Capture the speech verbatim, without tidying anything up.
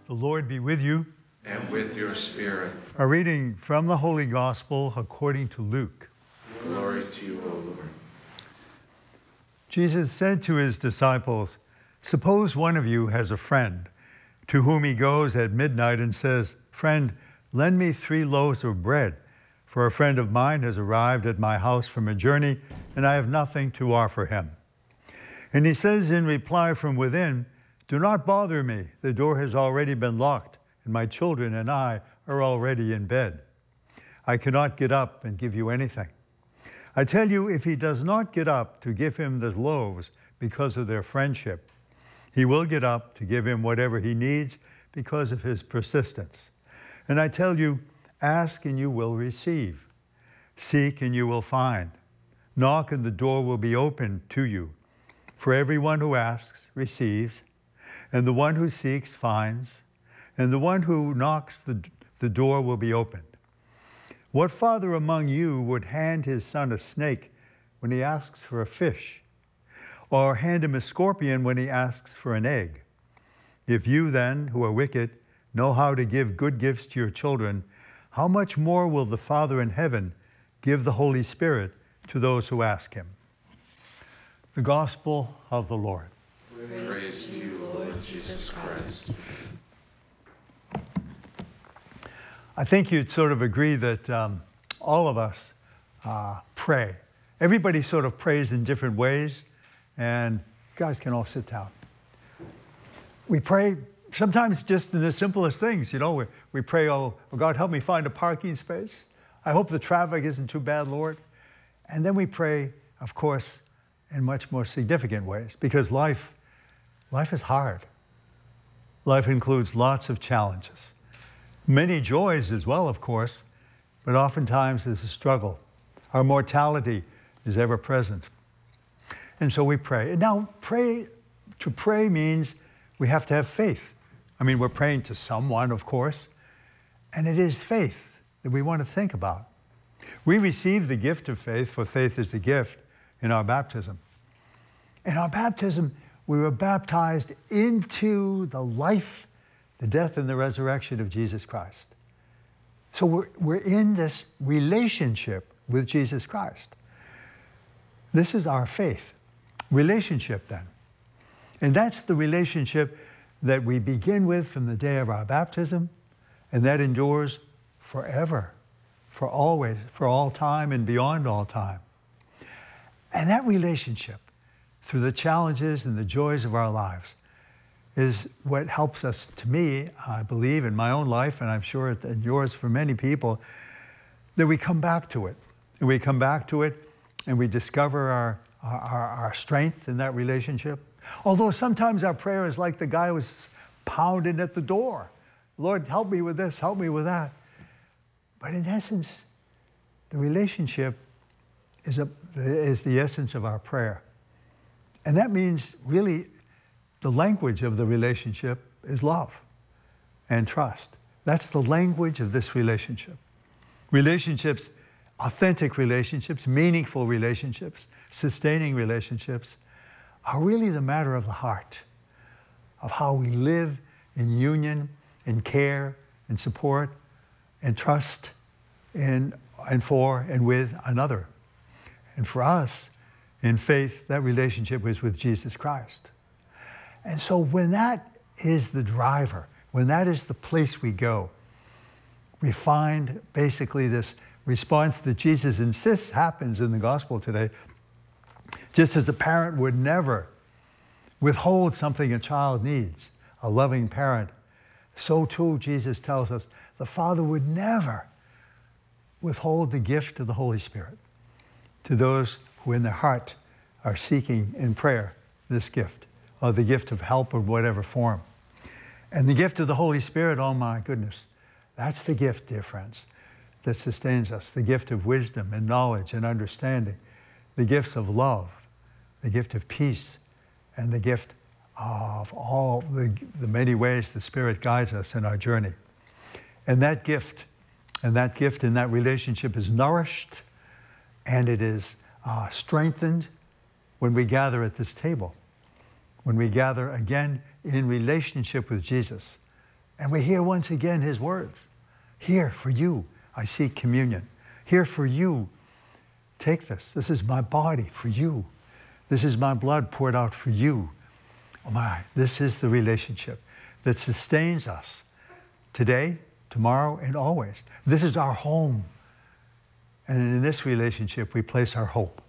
The Lord be with you. And with your spirit. A reading from the Holy Gospel according to Luke. Glory to you, O Lord. Jesus said to his disciples, "Suppose one of you has a friend to whom he goes at midnight and says, 'Friend, lend me three loaves of bread, for a friend of mine has arrived at my house from a journey, and I have nothing to offer him.' And he says in reply from within, 'Do not bother me. The door has already been locked, and my children and I are already in bed. I cannot get up and give you anything.' I tell you, if he does not get up to give him the loaves because of their friendship, he will get up to give him whatever he needs because of his persistence. And I tell you, ask and you will receive. Seek and you will find. Knock and the door will be opened to you. For everyone who asks receives, and the one who seeks finds, and the one who knocks, the, the door will be opened. What father among you would hand his son a snake when he asks for a fish, or hand him a scorpion when he asks for an egg? If you then, who are wicked, know how to give good gifts to your children, how much more will the Father in heaven give the Holy Spirit to those who ask him?" The Gospel of the Lord. Praise to you, Lord Jesus Christ. I think you'd sort of agree that um, all of us uh, pray. Everybody sort of prays in different ways, and you guys can all sit down. We pray sometimes just in the simplest things, you know. We, we pray, oh, oh, God, help me find a parking space. I hope the traffic isn't too bad, Lord. And then we pray, of course, in much more significant ways, because life, life is hard. Life includes lots of challenges. Many joys as well, of course, but oftentimes there's a struggle. Our mortality is ever present. And so we pray. And now, pray, to pray means we have to have faith. I mean, we're praying to someone, of course, and it is faith that we want to think about. We receive the gift of faith, for faith is a gift, in our baptism. In our baptism, we were baptized into the life, the death, and the resurrection of Jesus Christ. So we're, we're in this relationship with Jesus Christ. This is our faith. Relationship, then. And that's the relationship that we begin with from the day of our baptism, and that endures forever, for always, for all time and beyond all time. And that relationship, through the challenges and the joys of our lives, is what helps us, to me, I believe, in my own life, and I'm sure in yours for many people, that we come back to it. And we come back to it, and we discover our, our, our strength in that relationship. Although sometimes our prayer is like the guy who was pounding at the door. Lord, help me with this, help me with that. But in essence, the relationship is, a, is the essence of our prayer. And that means really the language of the relationship is love and trust. That's the language of this relationship. Relationships, authentic relationships, meaningful relationships, sustaining relationships, are really the matter of the heart, of how we live in union, in care, in support, and trust in, and for and with another. And for us, in faith, that relationship is with Jesus Christ. And so when that is the driver, when that is the place we go, we find basically this response that Jesus insists happens in the gospel today. Just as a parent would never withhold something a child needs, a loving parent, so too Jesus tells us the Father would never withhold the gift of the Holy Spirit to those who in their heart are seeking in prayer this gift, or the gift of help of whatever form. And the gift of the Holy Spirit, oh my goodness, that's the gift, dear friends, that sustains us, the gift of wisdom and knowledge and understanding, the gifts of love, the gift of peace, and the gift of all the, the many ways the Spirit guides us in our journey. And that gift, and that gift and that relationship is nourished, and it is uh, strengthened when we gather at this table, when we gather again in relationship with Jesus, And we hear once again his words. Here for you, I seek communion. Here for you, take this. This is my body for you. This is my blood poured out for you. Oh my, this is the relationship that sustains us today, tomorrow, and always. This is our home. And in this relationship, we place our hope.